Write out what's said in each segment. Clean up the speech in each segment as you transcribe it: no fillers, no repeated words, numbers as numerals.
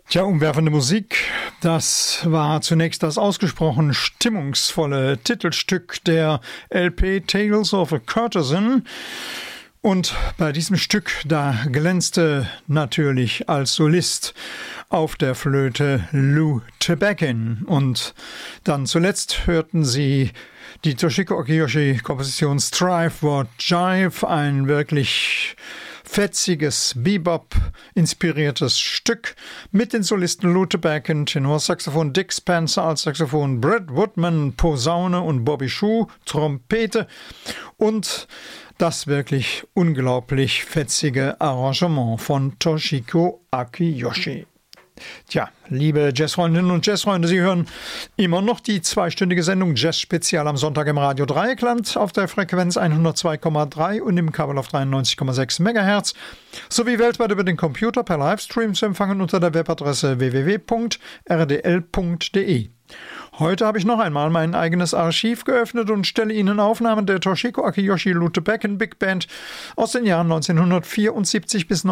Tja, umwerfende Musik, das war zunächst das ausgesprochen stimmungsvolle Titelstück der LP Tales of a Courtesan. Und bei diesem Stück, da glänzte natürlich als Solist auf der Flöte Lou Tobackin. Und dann zuletzt hörten Sie die Toshiko Akiyoshi-Komposition Strive What Jive, ein wirklich fetziges, Bebop-inspiriertes Stück mit den Solisten Lou Tobackin, Tenorsaxophon Dick Spencer, als Saxophon Brett Woodman, Posaune und Bobby Schuh, Trompete und das wirklich unglaublich fetzige Arrangement von Toshiko Akiyoshi. Tja, liebe Jazzfreundinnen und Jazzfreunde, Sie hören immer noch die zweistündige Sendung Jazz Spezial am Sonntag im Radio Dreieckland auf der Frequenz 102,3 und im Kabel auf 93,6 MHz sowie weltweit über den Computer per Livestream zu empfangen unter der Webadresse www.rdl.de. Heute habe ich noch einmal mein eigenes Archiv geöffnet und stelle Ihnen Aufnahmen der Toshiko Akiyoshi Lou Tobackin Big Band aus den Jahren 1974 bis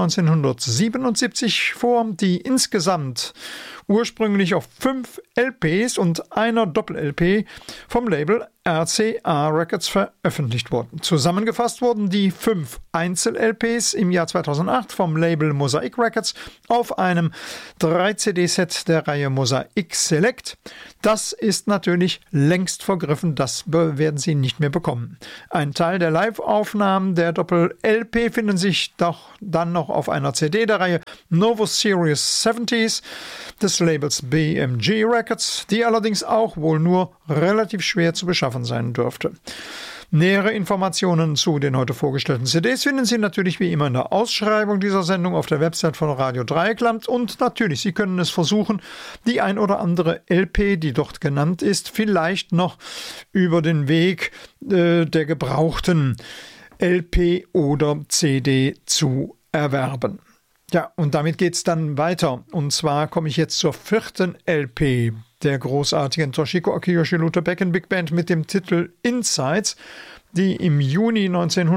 1977 vor, die insgesamt ursprünglich auf 5 LPs und einer Doppel-LP vom Label RCA Records veröffentlicht wurden. Zusammengefasst wurden die 5 Einzel-LPs im Jahr 2008 vom Label Mosaic Records auf einem 3-CD-Set der Reihe Mosaic Select. Das ist natürlich längst vergriffen, das werden Sie nicht mehr bekommen. Ein Teil der Live-Aufnahmen der Doppel-LP finden sich doch dann noch auf einer CD der Reihe Novo Series 70s des Labels BMG Records, die allerdings auch wohl nur relativ schwer zu beschaffen sein dürfte. Nähere Informationen zu den heute vorgestellten CDs finden Sie natürlich wie immer in der Ausschreibung dieser Sendung auf der Website von Radio Dreieckland und natürlich, Sie können es versuchen, die ein oder andere LP, die dort genannt ist, vielleicht noch über den Weg der gebrauchten LP oder CD zu erwerben. Ja, und damit geht's dann weiter. Und zwar komme ich jetzt zur 4. LP der großartigen Toshiko Akiyoshi Lou Tobackin Big Band mit dem Titel Insights, die im Juni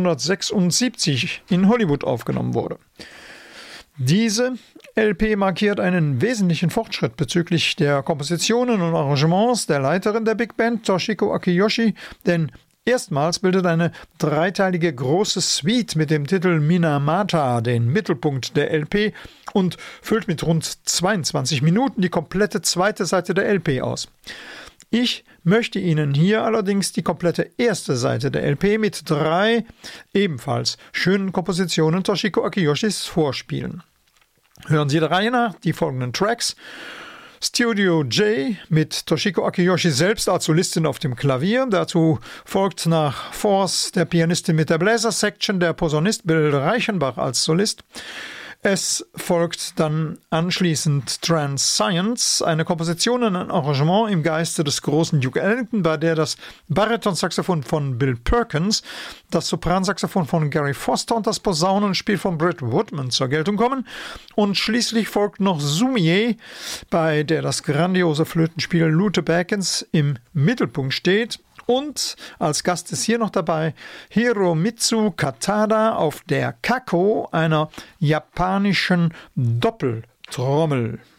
1976 in Hollywood aufgenommen wurde. Diese LP markiert einen wesentlichen Fortschritt bezüglich der Kompositionen und Arrangements der Leiterin der Big Band, Toshiko Akiyoshi, denn erstmals bildet eine dreiteilige große Suite mit dem Titel Minamata den Mittelpunkt der LP und füllt mit rund 22 Minuten die komplette zweite Seite der LP aus. Ich möchte Ihnen hier allerdings die komplette erste Seite der LP mit 3 ebenfalls schönen Kompositionen Toshiko Akiyoshis vorspielen. Hören Sie der Reihe nach die folgenden Tracks: Studio J mit Toshiko Akiyoshi selbst als Solistin auf dem Klavier. Dazu folgt nach Force der Pianistin mit der Bläser-Section der Posaunist Bill Reichenbach als Solist. Es folgt dann anschließend Trance Science, eine Komposition und ein Arrangement im Geiste des großen Duke Ellington, bei der das Baritonsaxophon von Bill Perkins, das Sopransaxophon von Gary Foster und das Posaunenspiel von Brett Woodman zur Geltung kommen. Und schließlich folgt noch Sumie, bei der das grandiose Flötenspiel Lou Tobackins im Mittelpunkt steht. Und als Gast ist hier noch dabei Hiromitsu Katada auf der Kako, einer japanischen Doppeltrommel.